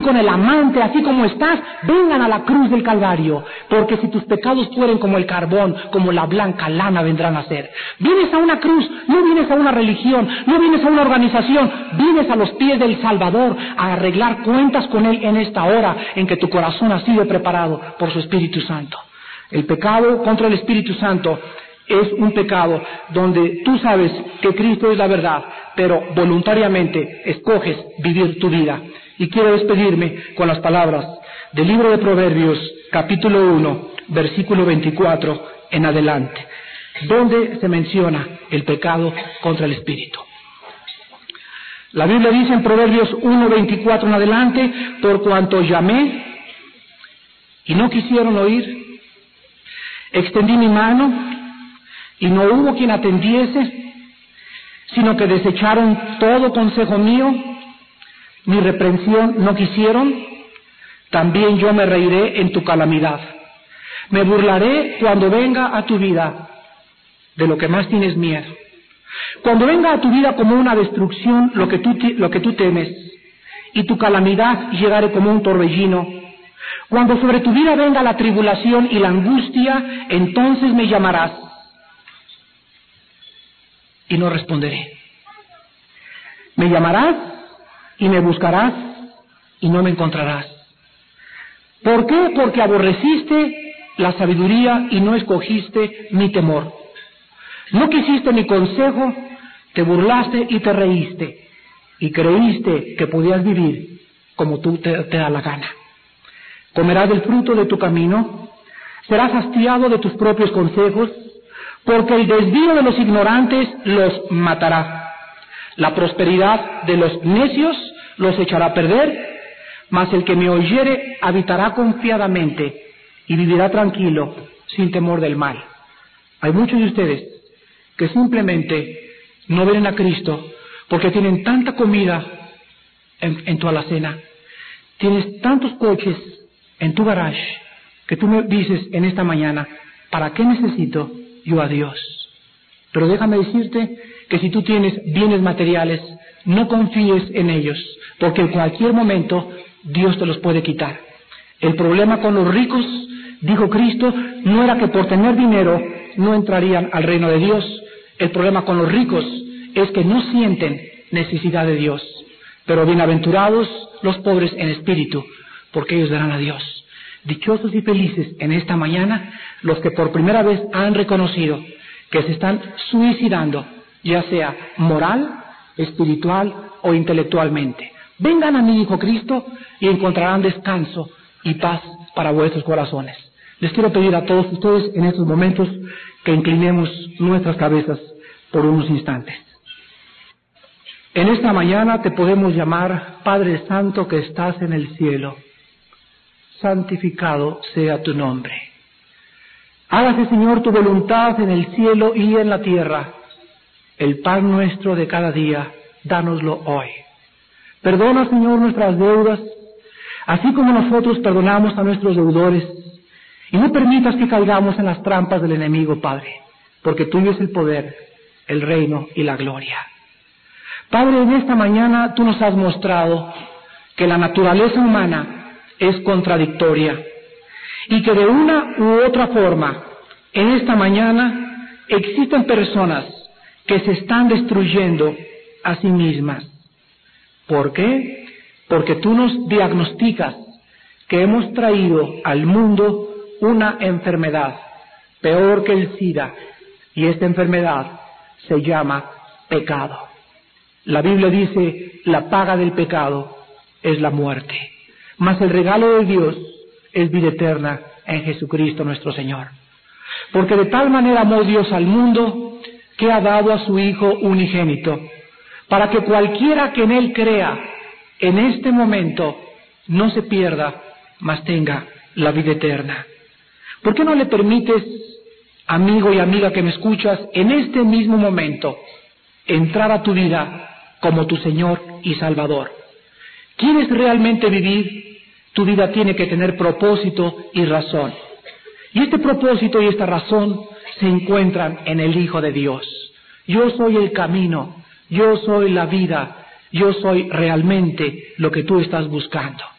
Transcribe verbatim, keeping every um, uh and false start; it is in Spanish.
con el amante, así como estás, vengan a la cruz del Calvario, porque si tus pecados fueren como el carbón, como la blanca lana vendrán a ser. Vienes a una cruz, no vienes a una religión, no vienes a una organización, vienes a los pies del Salvador a arreglar cuentas con Él en esta hora en que tu corazón ha sido preparado por su Espíritu Santo. El pecado contra el Espíritu Santo es un pecado donde tú sabes que Cristo es la verdad, pero voluntariamente escoges vivir tu vida. Y quiero despedirme con las palabras del libro de Proverbios, capítulo uno, versículo veinticuatro en adelante, donde se menciona el pecado contra el Espíritu. La Biblia dice en Proverbios uno, veinticuatro en adelante: por cuanto llamé y no quisieron oír, extendí mi mano y no hubo quien atendiese, sino que desecharon todo consejo mío, mi reprensión no quisieron, también yo me reiré en tu calamidad. Me burlaré cuando venga a tu vida de lo que más tienes miedo. Cuando venga a tu vida como una destrucción lo que tú, lo que tú temes, y tu calamidad llegare como un torbellino. Cuando sobre tu vida venga la tribulación y la angustia, entonces me llamarás y no responderé. Me llamarás y me buscarás y no me encontrarás. ¿Por qué? Porque aborreciste la sabiduría y no escogiste mi temor. No quisiste mi consejo, te burlaste y te reíste, y creíste que podías vivir como tú te, te da la gana. Comerás del fruto de tu camino, serás hastiado de tus propios consejos, porque el desvío de los ignorantes los matará. La prosperidad de los necios los echará a perder, mas el que me oyere habitará confiadamente y vivirá tranquilo, sin temor del mal. Hay muchos de ustedes que simplemente no ven a Cristo porque tienen tanta comida en, en tu alacena, tienes tantos coches en tu garage, que tú me dices en esta mañana: ¿para qué necesito yo a Dios? Pero déjame decirte que si tú tienes bienes materiales, no confíes en ellos, porque en cualquier momento Dios te los puede quitar. El problema con los ricos, dijo Cristo, no era que por tener dinero no entrarían al reino de Dios. El problema con los ricos es que no sienten necesidad de Dios. Pero bienaventurados los pobres en espíritu, porque ellos verán a Dios. Dichosos y felices en esta mañana los que por primera vez han reconocido que se están suicidando, ya sea moral, espiritual o intelectualmente. Vengan a mí, dijo Cristo, y encontrarán descanso y paz para vuestros corazones. Les quiero pedir a todos ustedes en estos momentos que inclinemos nuestras cabezas por unos instantes. En esta mañana te podemos llamar Padre Santo que estás en el cielo. Santificado sea tu nombre. Hágase, Señor, tu voluntad en el cielo y en la tierra. El pan nuestro de cada día, dánoslo hoy. Perdona, Señor, nuestras deudas, así como nosotros perdonamos a nuestros deudores. Y no permitas que caigamos en las trampas del enemigo, Padre, porque tuyo es el poder, el reino y la gloria. Padre, en esta mañana tú nos has mostrado que la naturaleza humana es contradictoria y que de una u otra forma, en esta mañana existen personas que se están destruyendo a sí mismas. ¿Por qué? Porque tú nos diagnosticas que hemos traído al mundo una enfermedad peor que el SIDA, y esta enfermedad se llama pecado. La Biblia dice: la paga del pecado es la muerte, mas el regalo de Dios es vida eterna en Jesucristo nuestro Señor. Porque de tal manera amó Dios al mundo que ha dado a su Hijo unigénito, para que cualquiera que en Él crea en este momento no se pierda, mas tenga la vida eterna. ¿Por qué no le permites, amigo y amiga que me escuchas, en este mismo momento entrar a tu vida como tu Señor y Salvador? ¿Quieres realmente vivir? Tu vida tiene que tener propósito y razón. Y este propósito y esta razón se encuentran en el Hijo de Dios. Yo soy el camino, yo soy la vida, yo soy realmente lo que tú estás buscando.